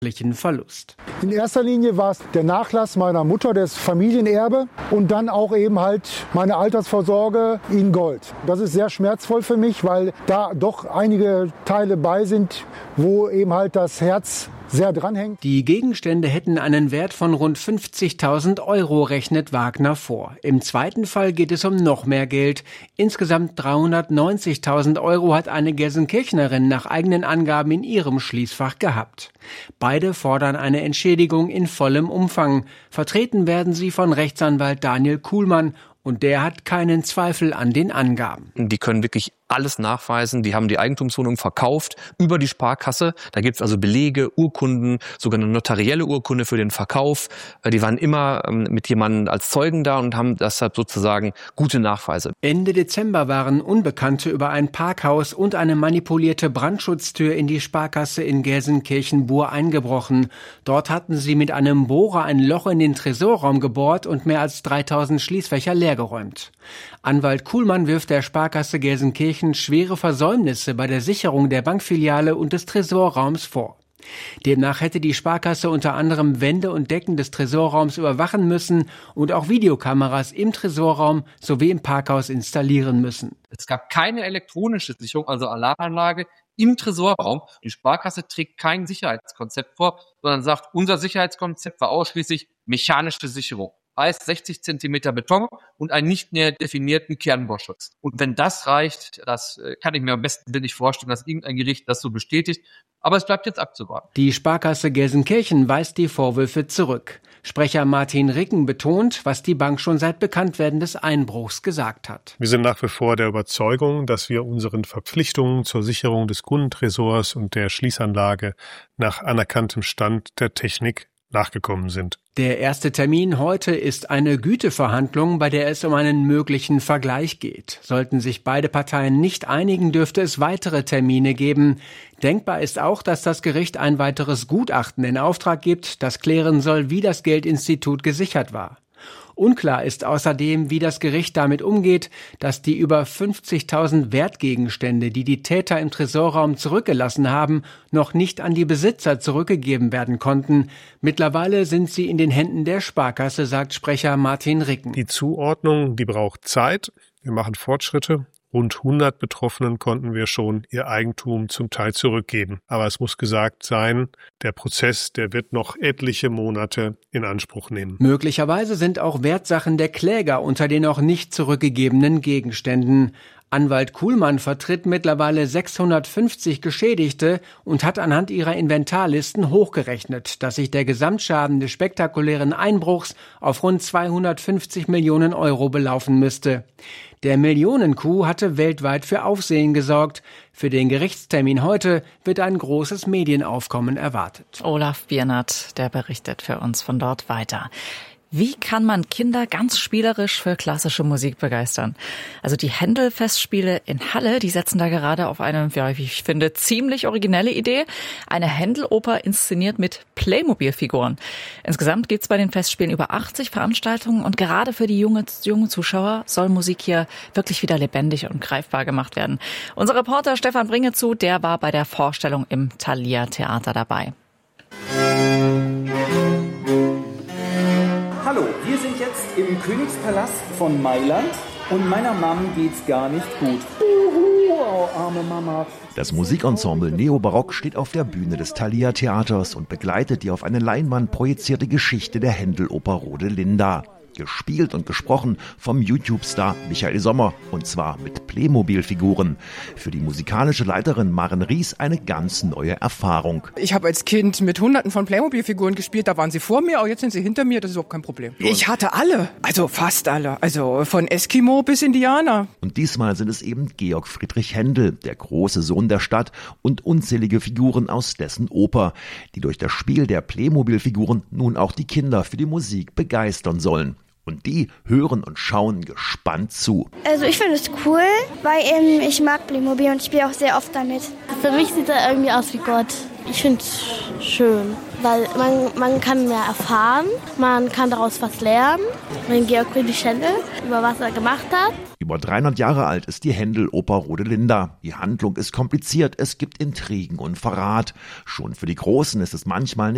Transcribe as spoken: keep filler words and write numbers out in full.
Verlust. In erster Linie war es der Nachlass meiner Mutter, das Familienerbe und dann auch eben halt meine Altersvorsorge in Gold. Das ist sehr schmerzvoll für mich, weil da doch einige Teile bei sind, wo eben halt das Herz sehr dranhängt. Die Gegenstände hätten einen Wert von rund fünfzigtausend Euro, rechnet Wagner vor. Im zweiten Fall geht es um noch mehr Geld. Insgesamt dreihundertneunzigtausend Euro hat eine Gelsenkirchnerin nach eigenen Angaben in ihrem Schließfach gehabt. Beide fordern eine Entschädigung in vollem Umfang. Vertreten werden sie von Rechtsanwalt Daniel Kuhlmann. Und der hat keinen Zweifel an den Angaben. Die können wirklich alles nachweisen. Die haben die Eigentumswohnung verkauft über die Sparkasse. Da gibt es also Belege, Urkunden, sogar eine notarielle Urkunde für den Verkauf. Die waren immer mit jemandem als Zeugen da und haben deshalb sozusagen gute Nachweise. Ende Dezember waren Unbekannte über ein Parkhaus und eine manipulierte Brandschutztür in die Sparkasse in Gelsenkirchen-Bur eingebrochen. Dort hatten sie mit einem Bohrer ein Loch in den Tresorraum gebohrt und mehr als dreitausend Schließfächer leergeräumt. Anwalt Kuhlmann wirft der Sparkasse Gelsenkirchen schwere Versäumnisse bei der Sicherung der Bankfiliale und des Tresorraums vor. Demnach hätte die Sparkasse unter anderem Wände und Decken des Tresorraums überwachen müssen und auch Videokameras im Tresorraum sowie im Parkhaus installieren müssen. Es gab keine elektronische Sicherung, also Alarmanlage im Tresorraum. Die Sparkasse trägt kein Sicherheitskonzept vor, sondern sagt, unser Sicherheitskonzept war ausschließlich mechanische Sicherung. Heißt sechzig Zentimeter Beton und einen nicht näher definierten Kernbohrschutz. Und wenn das reicht, das kann ich mir am besten nicht vorstellen, dass irgendein Gericht das so bestätigt. Aber es bleibt jetzt abzuwarten. Die Sparkasse Gelsenkirchen weist die Vorwürfe zurück. Sprecher Martin Ricken betont, was die Bank schon seit Bekanntwerden des Einbruchs gesagt hat. Wir sind nach wie vor der Überzeugung, dass wir unseren Verpflichtungen zur Sicherung des Kundentresors und der Schließanlage nach anerkanntem Stand der Technik nachgekommen sind. Der erste Termin heute ist eine Güteverhandlung, bei der es um einen möglichen Vergleich geht. Sollten sich beide Parteien nicht einigen, dürfte es weitere Termine geben. Denkbar ist auch, dass das Gericht ein weiteres Gutachten in Auftrag gibt, das klären soll, wie das Geldinstitut gesichert war. Unklar ist außerdem, wie das Gericht damit umgeht, dass die über fünfzigtausend Wertgegenstände, die die Täter im Tresorraum zurückgelassen haben, noch nicht an die Besitzer zurückgegeben werden konnten. Mittlerweile sind sie in den Händen der Sparkasse, sagt Sprecher Martin Ricken. Die Zuordnung, die braucht Zeit. Wir machen Fortschritte. Rund hundert Betroffenen konnten wir schon ihr Eigentum zum Teil zurückgeben. Aber es muss gesagt sein, der Prozess, der wird noch etliche Monate in Anspruch nehmen. Möglicherweise sind auch Wertsachen der Kläger unter den noch nicht zurückgegebenen Gegenständen. Anwalt Kuhlmann vertritt mittlerweile sechshundertfünfzig Geschädigte und hat anhand ihrer Inventarlisten hochgerechnet, dass sich der Gesamtschaden des spektakulären Einbruchs auf rund zweihundertfünfzig Millionen Euro belaufen müsste. Der Millionen-Coup hatte weltweit für Aufsehen gesorgt. Für den Gerichtstermin heute wird ein großes Medienaufkommen erwartet. Olaf Biernert, der berichtet für uns von dort weiter. Wie kann man Kinder ganz spielerisch für klassische Musik begeistern? Also die Händel-Festspiele in Halle, die setzen da gerade auf eine, ja, wie ich finde, ziemlich originelle Idee. Eine Händel-Oper inszeniert mit Playmobil-Figuren. Insgesamt gibt's bei den Festspielen über achtzig Veranstaltungen und gerade für die junge, junge Zuschauer soll Musik hier wirklich wieder lebendig und greifbar gemacht werden. Unser Reporter Stefan Bringezu, der war bei der Vorstellung im Thalia Theater dabei. Hallo, wir sind jetzt im Königspalast von Mailand und meiner Mom geht's gar nicht gut. Uhu, oh, arme Mama. Das Musikensemble Neobarock steht auf der Bühne des Thalia Theaters und begleitet die auf eine Leinwand projizierte Geschichte der Händel-Oper Rodelinda. Gespielt und gesprochen vom YouTube-Star Michael Sommer, und zwar mit Playmobil-Figuren. Für die musikalische Leiterin Maren Ries eine ganz neue Erfahrung. Ich habe als Kind mit hunderten von Playmobil-Figuren gespielt, da waren sie vor mir, auch jetzt sind sie hinter mir, das ist überhaupt kein Problem. Ich hatte alle, also fast alle, also von Eskimo bis Indianer. Und diesmal sind es eben Georg Friedrich Händel, der große Sohn der Stadt, und unzählige Figuren aus dessen Oper, die durch das Spiel der Playmobil-Figuren nun auch die Kinder für die Musik begeistern sollen. Und die hören und schauen gespannt zu. Also ich finde es cool, weil ähm, ich mag Playmobil und ich spiele auch sehr oft damit. Für mich sieht er irgendwie aus wie Gott. Ich finde es schön, weil man, man kann mehr erfahren, man kann daraus was lernen. Wenn Georg Friedrich Händel, über was er gemacht hat. Über dreihundert Jahre alt ist die Händel-Oper Rodelinda. Die Handlung ist kompliziert, es gibt Intrigen und Verrat. Schon für die Großen ist es manchmal nicht